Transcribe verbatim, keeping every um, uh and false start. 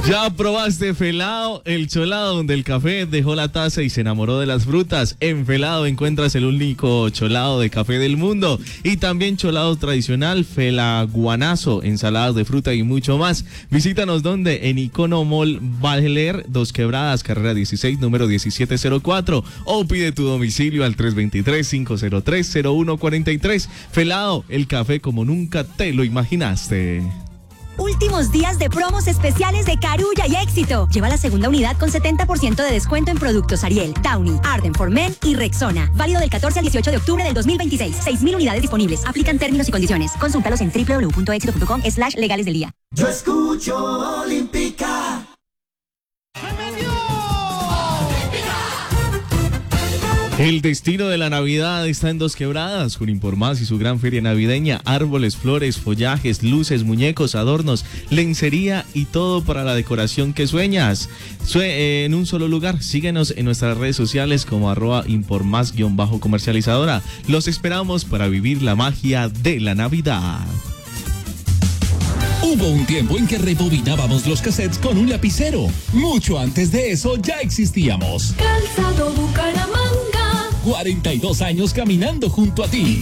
Ya probaste Felado, el cholado donde el café dejó la taza y se enamoró de las frutas. En Felado encuentras el único cholado de café del mundo y también cholado tradicional, felaguanazo, ensaladas de fruta y mucho más. Visítanos donde en Icono Mall Valer, Dos Quebradas, carrera dieciséis, número diecisiete cero cuatro, o pide tu domicilio al tres dos tres, cinco cero tres, cero uno cuatro tres. Felado, el café como nunca te lo imaginaste. Últimos días de promos especiales de Carulla y Éxito. Lleva la segunda unidad con setenta por ciento de descuento en productos Ariel, Downy, Arden for Men y Rexona. Válido del catorce al dieciocho de octubre del dos mil veintiséis. seis mil unidades disponibles. Aplican términos y condiciones. Consúltalos en doble u doble u doble u punto éxito punto com slash legales del día. Yo escucho Olímpica. El destino de la Navidad está en Dos Quebradas. Junín por Más y su gran feria navideña. Árboles, flores, follajes, luces, muñecos, adornos, lencería y todo para la decoración que sueñas. Sue eh, en un solo lugar. Síguenos en nuestras redes sociales como arroba impormás guión bajo comercializadora. Los esperamos para vivir la magia de la Navidad. Hubo un tiempo en que rebobinábamos los cassettes con un lapicero. Mucho antes de eso ya existíamos. Calzado Bucaramanga. cuarenta y dos años caminando junto a ti.